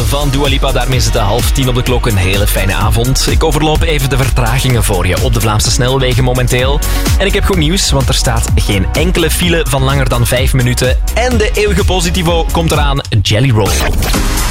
van Dua Lipa. Daarmee zit het 9:30 op de klok. Een hele fijne avond. Ik overloop even de vertragingen voor je op de Vlaamse snelwegen momenteel. En ik heb goed nieuws, want er staat geen enkele file van langer dan 5 minuten. En de eeuwige Positivo komt eraan, Jelly Roll.